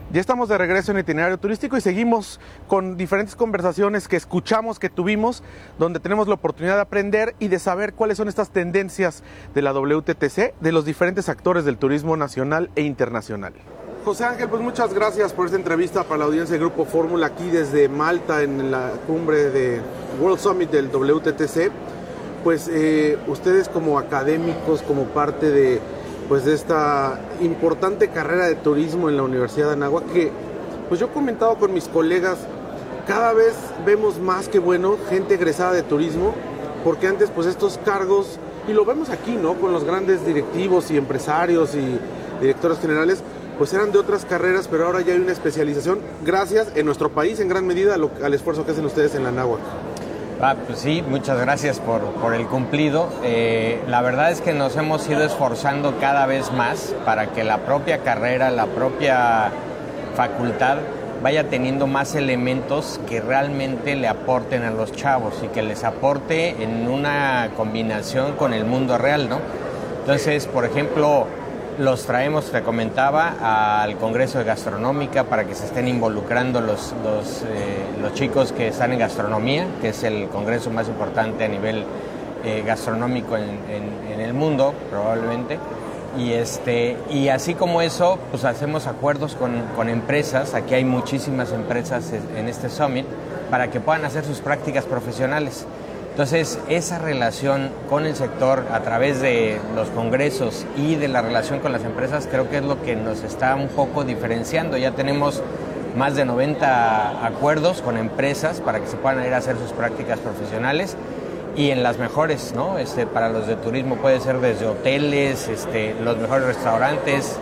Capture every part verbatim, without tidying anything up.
Ya estamos de regreso en Itinerario Turístico y seguimos con diferentes conversaciones que escuchamos, que tuvimos, donde tenemos la oportunidad de aprender y de saber cuáles son estas tendencias de la W T T C, de los diferentes actores del turismo nacional e internacional. José Ángel, pues muchas gracias por esta entrevista para la audiencia del Grupo Fórmula aquí desde Malta en la cumbre de World Summit del W T T C. Pues eh, ustedes como académicos, como parte de pues de esta importante carrera de turismo en la Universidad de Anáhuac, que pues yo he comentado con mis colegas, cada vez vemos más que bueno gente egresada de turismo, porque antes pues estos cargos, y lo vemos aquí, ¿no? Con los grandes directivos y empresarios y directores generales, pues eran de otras carreras, pero ahora ya hay una especialización, gracias en nuestro país en gran medida al, al esfuerzo que hacen ustedes en la Anáhuac. Ah, pues sí, muchas gracias por, por el cumplido. Eh, la verdad es que nos hemos ido esforzando cada vez más para que la propia carrera, la propia facultad vaya teniendo más elementos que realmente le aporten a los chavos y que les aporte en una combinación con el mundo real, ¿no? Entonces, por ejemplo, los traemos, te comentaba, al Congreso de Gastronómica para que se estén involucrando los, los, eh, los chicos que están en gastronomía, que es el congreso más importante a nivel eh, gastronómico en, en, en el mundo, probablemente. Y, este, y así como eso, pues hacemos acuerdos con, con empresas, aquí hay muchísimas empresas en este Summit, para que puedan hacer sus prácticas profesionales. Entonces, esa relación con el sector a través de los congresos y de la relación con las empresas creo que es lo que nos está un poco diferenciando. Ya tenemos más de noventa acuerdos con empresas para que se puedan ir a hacer sus prácticas profesionales y en las mejores, ¿no? Este, para los de turismo puede ser desde hoteles, este, los mejores restaurantes,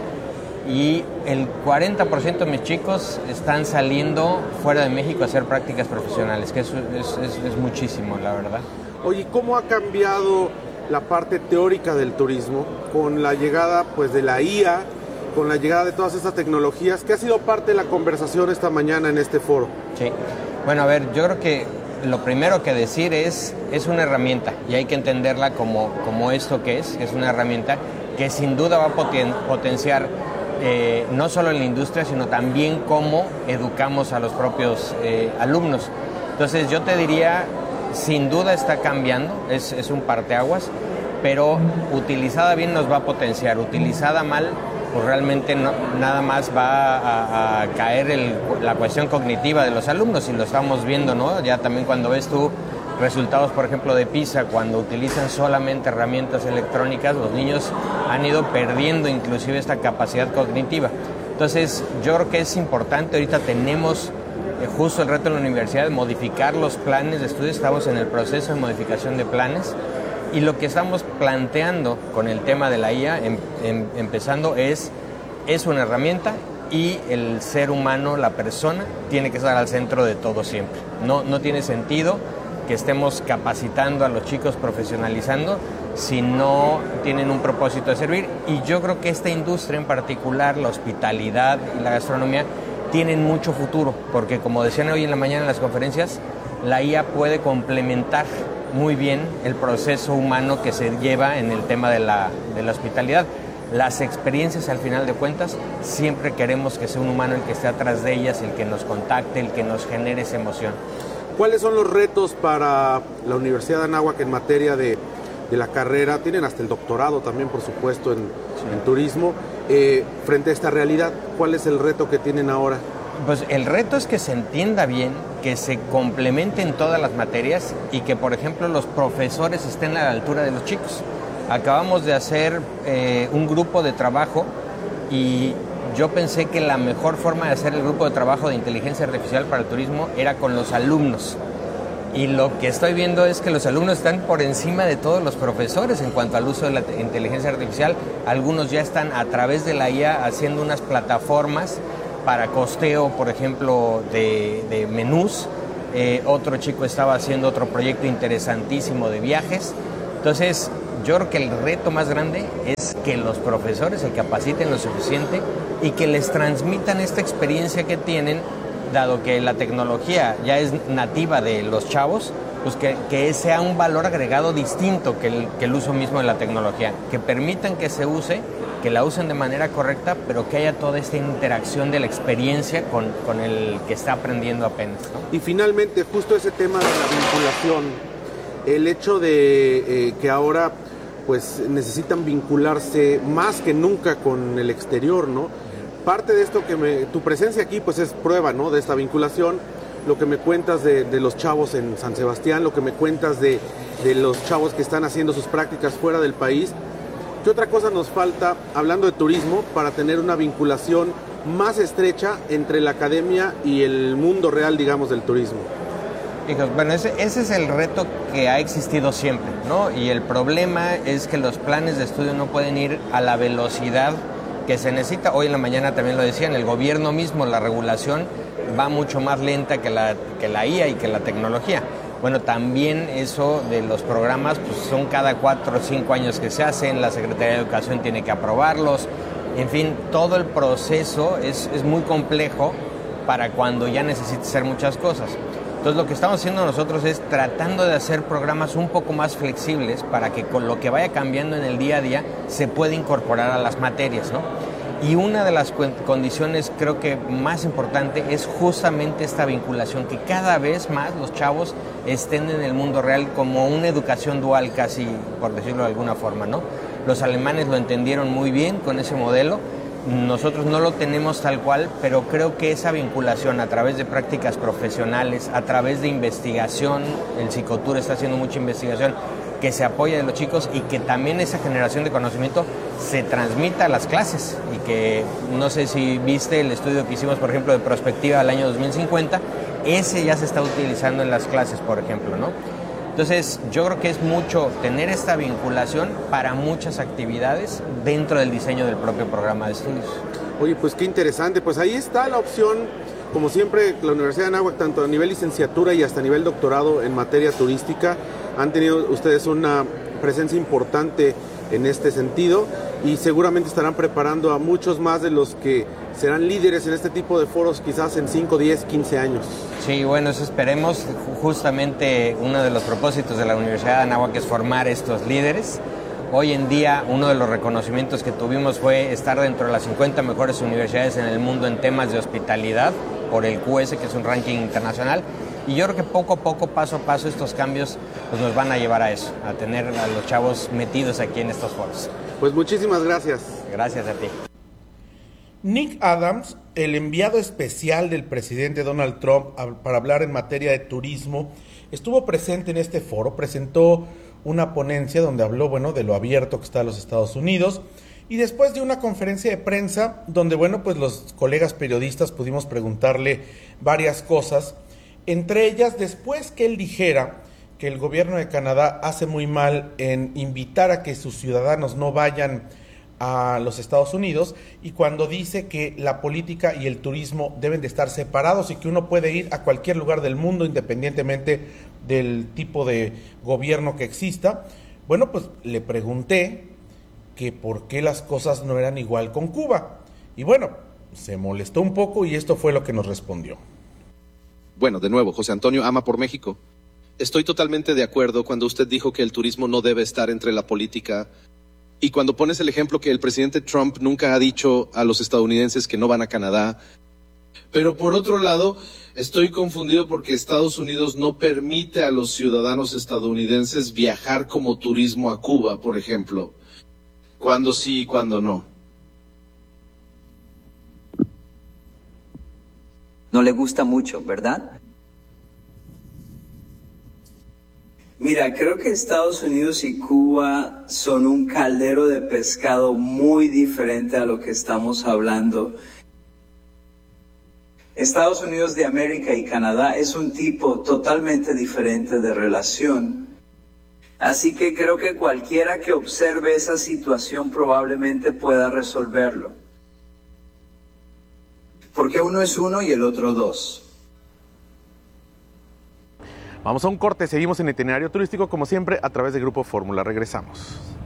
y el cuarenta por ciento de mis chicos están saliendo fuera de México a hacer prácticas profesionales, que eso es, es, es muchísimo, la verdad. Oye, ¿cómo ha cambiado la parte teórica del turismo con la llegada pues, de la I A, con la llegada de todas estas tecnologías, que ha sido parte de la conversación esta mañana en este foro? Sí, bueno, a ver, yo creo que lo primero que decir es, es una herramienta y hay que entenderla como, como esto que es, es una herramienta que sin duda va a poten, potenciar Eh, no solo en la industria, sino también cómo educamos a los propios eh, alumnos. Entonces yo te diría, sin duda está cambiando, es, es un parteaguas, pero utilizada bien nos va a potenciar, utilizada mal, pues realmente no, nada más va a, a caer el, la cuestión cognitiva de los alumnos, y lo estamos viendo, ¿no? Ya también cuando ves tú resultados, por ejemplo, de PISA, cuando utilizan solamente herramientas electrónicas, los niños han ido perdiendo inclusive esta capacidad cognitiva. Entonces, yo creo que es importante, ahorita tenemos eh, justo el reto en la universidad de modificar los planes de estudio, estamos en el proceso de modificación de planes, y lo que estamos planteando con el tema de la I A, em, em, empezando, es, es una herramienta, y el ser humano, la persona, tiene que estar al centro de todo siempre. No, no tiene sentido que estemos capacitando a los chicos, profesionalizando, si no tienen un propósito de servir. Y yo creo que esta industria en particular, la hospitalidad y la gastronomía, tienen mucho futuro, porque como decían hoy en la mañana en las conferencias, la I A puede complementar muy bien el proceso humano que se lleva en el tema de la, de la hospitalidad. Las experiencias, al final de cuentas, siempre queremos que sea un humano el que esté atrás de ellas, el que nos contacte, el que nos genere esa emoción. ¿Cuáles son los retos para la Universidad de Anáhuac en materia de, de la carrera? Tienen hasta el doctorado también, por supuesto, en, sí. en turismo. Eh, frente a esta realidad, ¿cuál es el reto que tienen ahora? Pues el reto es que se entienda bien, que se complementen todas las materias y que, por ejemplo, los profesores estén a la altura de los chicos. Acabamos de hacer eh, un grupo de trabajo y yo pensé que la mejor forma de hacer el grupo de trabajo de inteligencia artificial para el turismo era con los alumnos. Y lo que estoy viendo es que los alumnos están por encima de todos los profesores en cuanto al uso de la inteligencia artificial. Algunos ya están a través de la I A haciendo unas plataformas para costeo, por ejemplo, de, de menús. Eh, otro chico estaba haciendo otro proyecto interesantísimo de viajes. Entonces, yo creo que el reto más grande es que los profesores se capaciten lo suficiente y que les transmitan esta experiencia que tienen, dado que la tecnología ya es nativa de los chavos, pues que, que sea un valor agregado distinto que el, que el uso mismo de la tecnología, que permitan que se use que la usen de manera correcta, pero que haya toda esta interacción de la experiencia con, con el que está aprendiendo apenas, ¿no? Y finalmente, justo ese tema de la vinculación, el hecho de eh, que ahora pues necesitan vincularse más que nunca con el exterior, ¿no? Parte de esto que me, tu presencia aquí pues es prueba, ¿no?, de esta vinculación. Lo que me cuentas de, de los chavos en San Sebastián, lo que me cuentas de, de los chavos que están haciendo sus prácticas fuera del país. ¿Qué otra cosa nos falta, hablando de turismo, para tener una vinculación más estrecha entre la academia y el mundo real, digamos, del turismo? Hijos, bueno, ese, ese es el reto que ha existido siempre, ¿no? Y el problema es que los planes de estudio no pueden ir a la velocidad que se necesita. Hoy en la mañana también lo decían, el gobierno mismo, la regulación va mucho más lenta que la, que la I A y que la tecnología. Bueno, también eso de los programas, pues son cada cuatro o cinco años que se hacen, la Secretaría de Educación tiene que aprobarlos, en fin, todo el proceso es, es muy complejo para cuando ya necesite hacer muchas cosas. Entonces lo que estamos haciendo nosotros es tratando de hacer programas un poco más flexibles para que con lo que vaya cambiando en el día a día se pueda incorporar a las materias, ¿no? Y una de las condiciones creo que más importante es justamente esta vinculación, que cada vez más los chavos estén en el mundo real como una educación dual casi, por decirlo de alguna forma, ¿no? Los alemanes lo entendieron muy bien con ese modelo, nosotros no lo tenemos tal cual, pero creo que esa vinculación a través de prácticas profesionales, a través de investigación, el Psicotour está haciendo mucha investigación, que se apoye de los chicos y que también esa generación de conocimiento se transmita a las clases y que, no sé si viste el estudio que hicimos, por ejemplo, de prospectiva al año dos mil cincuenta, ese ya se está utilizando en las clases, por ejemplo, ¿no? Entonces, yo creo que es mucho tener esta vinculación para muchas actividades dentro del diseño del propio programa de estudios. Oye, pues qué interesante, pues ahí está la opción. Como siempre, la Universidad de Anáhuac, tanto a nivel licenciatura y hasta a nivel doctorado en materia turística, han tenido ustedes una presencia importante en este sentido y seguramente estarán preparando a muchos más de los que serán líderes en este tipo de foros quizás en cinco, diez, quince años. Sí, bueno, eso esperemos. Justamente uno de los propósitos de la Universidad de Anáhuac es formar estos líderes. Hoy en día uno de los reconocimientos que tuvimos fue estar dentro de las cincuenta mejores universidades en el mundo en temas de hospitalidad por el Q S, que es un ranking internacional. Y yo creo que poco a poco, paso a paso, estos cambios pues, nos van a llevar a eso, a tener a los chavos metidos aquí en estos foros. Pues muchísimas gracias. Gracias a ti. Nick Adams, el enviado especial del presidente Donald Trump para hablar en materia de turismo, estuvo presente en este foro, presentó una ponencia donde habló, bueno, de lo abierto que está los Estados Unidos, y después de una conferencia de prensa donde, bueno, pues los colegas periodistas pudimos preguntarle varias cosas, entre ellas, después que él dijera que el gobierno de Canadá hace muy mal en invitar a que sus ciudadanos no vayan a los Estados Unidos, y cuando dice que la política y el turismo deben de estar separados y que uno puede ir a cualquier lugar del mundo independientemente del tipo de gobierno que exista, bueno, pues le pregunté que por qué las cosas no eran igual con Cuba. Y bueno, se molestó un poco y esto fue lo que nos respondió. Bueno, de nuevo, José Antonio ama por México. Estoy totalmente de acuerdo cuando usted dijo que el turismo no debe estar entre la política. Y cuando pones el ejemplo que el presidente Trump nunca ha dicho a los estadounidenses que no van a Canadá. Pero por otro lado, estoy confundido porque Estados Unidos no permite a los ciudadanos estadounidenses viajar como turismo a Cuba, por ejemplo. Cuando sí y cuando no. No le gusta mucho, ¿verdad? Mira, creo que Estados Unidos y Cuba son un caldero de pescado muy diferente a lo que estamos hablando. Estados Unidos de América y Canadá es un tipo totalmente diferente de relación. Así que creo que cualquiera que observe esa situación probablemente pueda resolverlo. Porque uno es uno y el otro dos. Vamos a un corte, seguimos en Itinerario Turístico como siempre a través de Grupo Fórmula. Regresamos.